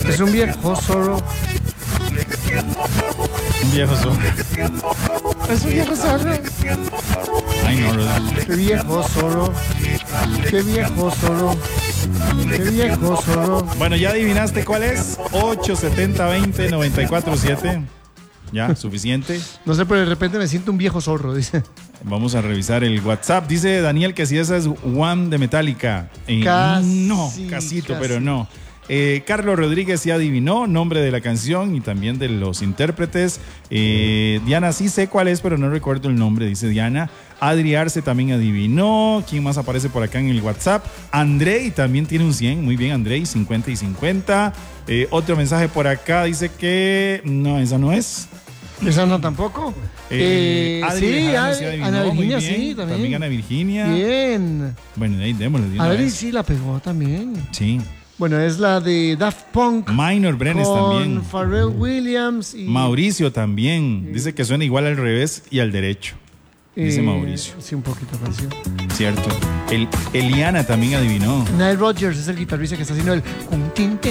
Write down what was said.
Es un viejo zorro. Un viejo zorro. Es un viejo zorro. Ay, no, Rodrigo. Qué viejo zorro. Qué viejo zorro. Qué viejo zorro. Bueno, ¿ya adivinaste cuál es? 870-20-947. Ya, suficiente. No sé, pero de repente me siento un viejo zorro, dice. Vamos a revisar el WhatsApp. Dice Daniel que si esa es One de Metallica. No, casito, pero no. Carlos Rodríguez ya adivinó nombre de la canción y también de los intérpretes. Diana, sí sé cuál es, pero no recuerdo el nombre, dice Diana. Adri Arce también adivinó. ¿Quién más aparece por acá en el WhatsApp? Andrei también tiene un 100. Muy bien, Andrei, 50 y 50. Otro mensaje por acá dice que no, esa no es. ¿Esa no tampoco? Adri Bejarano sí adivinó, Ana Virginia, muy bien. sí, también. Ana Virginia. Bien. Bueno, ahí démosle. Adri sí la pegó también. Sí. Bueno, es la de Daft Punk. Minor Brenes también. Con Pharrell Williams y... Mauricio también. Dice que suena igual al revés y al derecho. Dice Mauricio. Sí, un poquito parecido. Cierto. Eliana también adivinó. Nile Rodgers es el guitarrista que está haciendo el...